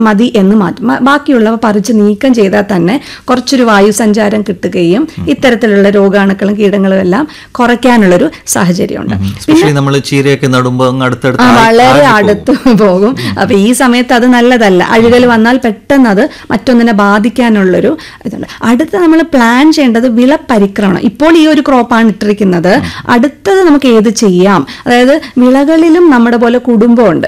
മതി എന്ന് മാറ്റും. ബാക്കിയുള്ളവ പറിച്ച് നീക്കം ചെയ്താൽ തന്നെ കുറച്ചൊരു വായു സഞ്ചാരം കിട്ടുകയും ഇത്തരത്തിലുള്ള രോഗാണുക്കളും കീടങ്ങളും എല്ലാം കുറയ്ക്കാനുള്ളൊരു സാഹചര്യമുണ്ട്. പിന്നെ നമ്മൾ ചീരയൊക്കെ നടുമ്പോൾ വളരെ അടുത്ത് പോകും. അപ്പൊ ഈ സമയത്ത് അത് നല്ലതല്ല. അഴുകൽ വന്നാൽ പെട്ടെന്ന് അത് മറ്റൊന്നിനെ ബാധിക്കാനുള്ളൊരു ഇതുണ്ട്. അടുത്ത നമ്മൾ പ്ലാൻ ചെയ്യേണ്ടത് വിള പരിക്രമണം. ഇപ്പോൾ ഈ ഒരു ക്രോപ്പാണ് ഇട്ടിരിക്കുന്നത്, അടുത്തത് നമുക്ക് ഏത് ചെയ്യാം. അതായത് വിളകളിലും നമ്മുടെ പോലെ കുടുംബമുണ്ട്.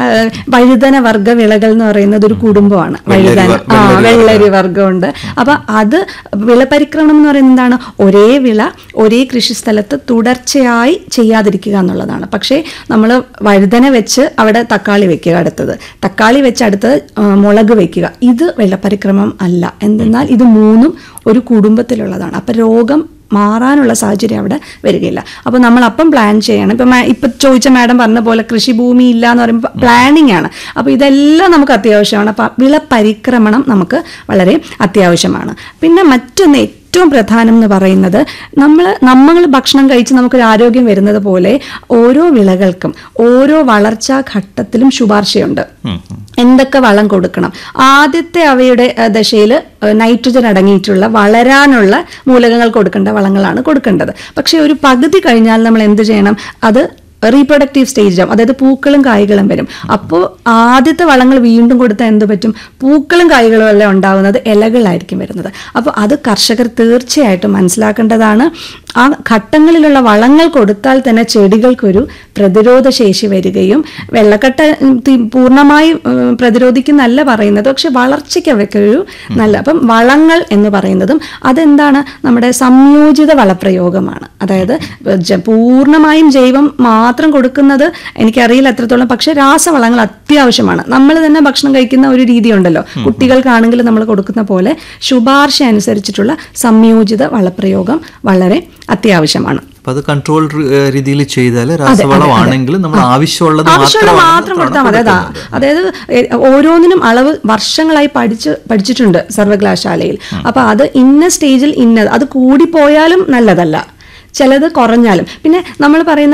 വഴുതന വർഗ വിളകൾ എന്ന് പറയുന്നത് ഒരു കുടുംബമാണ്. വെള്ളരി വർഗമുണ്ട്. അപ്പൊ അത് വിളപരിക്രമണം എന്ന് പറയുന്നത് എന്താണ്? ഒരേ വിള ഒരേ കൃഷിസ്ഥലത്ത് തുടർച്ചയായി ചെയ്യാതിരിക്കുക എന്നുള്ളതാണ്. പക്ഷേ നമ്മൾ വഴുതന വെച്ച് അവിടെ തക്കാളി വെക്കുക, അടുത്തത് തക്കാളി വെച്ച് അടുത്തത് മുളക് വെക്കുക. ഇത് വെള്ളപരിക്രമം അല്ല. എന്തെന്നാൽ ഇത് മൂന്നും ഒരു കുടുംബത്തിലുള്ളതാണ്. അപ്പൊ രോഗം മാറാനുള്ള സാഹചര്യം അവിടെ വരികയില്ല. അപ്പോൾ നമ്മൾ അപ്പം പ്ലാൻ ചെയ്യണം. ഇപ്പം ചോദിച്ച മാഡം പറഞ്ഞ പോലെ കൃഷിഭൂമി ഇല്ല എന്ന് പറയുമ്പോൾ പ്ലാനിങ് ആണ്. അപ്പോൾ ഇതെല്ലാം നമുക്ക് അത്യാവശ്യമാണ്. അപ്പോൾ വിള പരിക്രമണം നമുക്ക് വളരെ അത്യാവശ്യമാണ്. പിന്നെ മറ്റൊന്ന് ഏറ്റവും പ്രധാനം എന്ന് പറയുന്നത്, നമ്മൾ ഭക്ഷണം കഴിച്ച് നമുക്കൊരു ആരോഗ്യം വരുന്നത് പോലെ ഓരോ വിളകൾക്കും ഓരോ വളർച്ചാ ഘട്ടത്തിലും ശുപാർശയുണ്ട്. എന്തൊക്കെ വളം കൊടുക്കണം. ആദ്യത്തെ അവയുടെ ദശയിൽ നൈട്രജൻ അടങ്ങിയിട്ടുള്ള വളരാനുള്ള മൂലകങ്ങൾ കൊടുക്കേണ്ട വളങ്ങളാണ് കൊടുക്കേണ്ടത്. പക്ഷേ ഒരു പകുതി കഴിഞ്ഞാൽ നമ്മൾ എന്ത് ചെയ്യണം? അത് റീപ്രൊഡക്റ്റീവ് സ്റ്റേജ് ആവും. അതായത് പൂക്കളും കായ്കളും വരും. അപ്പോൾ ആദ്യത്തെ വളങ്ങൾ വീണ്ടും കൊടുത്താൽ എന്ത് പറ്റും? പൂക്കളും കായ്കളും എല്ലാം ഉണ്ടാവുന്നത് ഇലകളായിരിക്കും വരുന്നത്. അപ്പോൾ അത് കർഷകർ തീർച്ചയായിട്ടും മനസ്സിലാക്കേണ്ടതാണ്. ആ ഘട്ടങ്ങളിലുള്ള വളങ്ങൾ കൊടുത്താൽ തന്നെ ചെടികൾക്കൊരു പ്രതിരോധ ശേഷി വരികയും, വെള്ളക്കെട്ട പൂർണ്ണമായി പ്രതിരോധിക്കുന്നല്ല പറയുന്നത്, പക്ഷെ വളർച്ചയ്ക്ക് അവയ്ക്കൊരു നല്ല. അപ്പം വളങ്ങൾ എന്ന് പറയുന്നതും അതെന്താണ്? നമ്മുടെ സംയോജിത വളപ്രയോഗമാണ്. അതായത് പൂർണ്ണമായും ജൈവം മാത്രം കൊടുക്കുന്നത് എനിക്കറിയില്ല എത്രത്തോളം, പക്ഷെ രാസവളങ്ങൾ അത്യാവശ്യമാണ്. നമ്മൾ തന്നെ ഭക്ഷണം കഴിക്കുന്ന ഒരു രീതിയുണ്ടല്ലോ, കുട്ടികൾക്കാണെങ്കിൽ നമ്മൾ കൊടുക്കുന്ന പോലെ ശുപാർശ അനുസരിച്ചിട്ടുള്ള സംയോജിത വളപ്രയോഗം വളരെ അത്യാവശ്യമാണ്. അത് കൺട്രോൾ രീതിയിൽ ചെയ്താൽ രാസവളമാണെങ്കിൽ നമ്മൾ ആവശ്യമുള്ളത് മാത്രം കൊടുത്താൽ മതി. അതായത് ഓരോന്നിനും അളവ് വർഷങ്ങളായി പഠിച്ചിട്ടുണ്ട് സർവകലാശാലയിൽ. അപ്പൊ അത് ഇന്ന സ്റ്റേജിൽ ഇന്നത്, അത് കൂടിപ്പോയാലും നല്ലതല്ല, ചിലത് കുറഞ്ഞാലും. പിന്നെ നമ്മൾ പറയുന്ന